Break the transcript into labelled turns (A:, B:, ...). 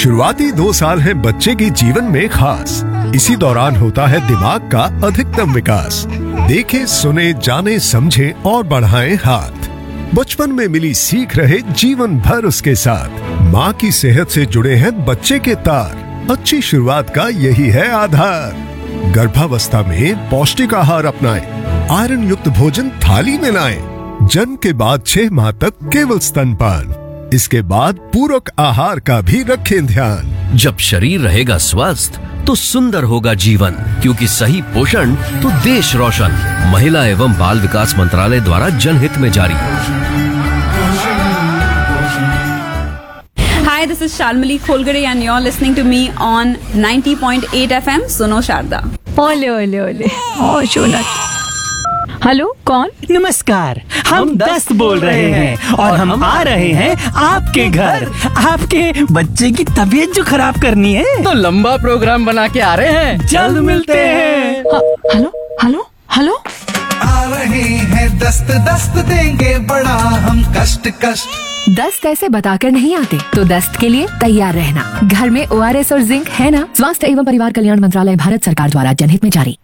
A: शुरुआती 2 साल है बच्चे के जीवन में खास। इसी दौरान होता है दिमाग का अधिकतम विकास। देखें, सुने, जाने, समझे और बढ़ाएं हाथ। बचपन में मिली सीख रहे जीवन भर उसके साथ। माँ की सेहत से जुड़े हैं बच्चे के तार। अच्छी शुरुआत का यही है आधार। गर्भावस्था में पौष्टिक आहार अपनाएं। आयरन युक्त भोजन थाली में लाएं। जन्म के बाद 6 माह तक केवल स्तनपान। इसके बाद पूरक आहार का भी रखें ध्यान।
B: जब शरीर रहेगा स्वस्थ तो सुंदर होगा जीवन, क्योंकि सही पोषण तो देश रोशन। महिला एवं बाल विकास मंत्रालय द्वारा जनहित में जारी।
C: Hi, this is Shalmali Kholgare and you're listening to me on 90.8 FM सुनो शारदा।
D: ओले ओले ओले ओ शोनक। हेलो, कौन?
E: नमस्कार, हम 10 बोल रहे हैं और हम आ रहे हैं आपके घर। आपके बच्चे की तबीयत जो खराब करनी है,
F: तो लंबा प्रोग्राम बना के आ रहे हैं।
E: जल्द मिलते हैं।
D: हेलो हेलो हेलो,
G: आ रहे हैं दस्त देंगे बड़ा हम कष्ट।
H: दस्त ऐसे बताकर नहीं आते, तो दस्त के लिए तैयार रहना। घर में ORS और जिंक है ना। स्वास्थ्य एवं परिवार कल्याण मंत्रालय, भारत सरकार द्वारा जनहित में जारी।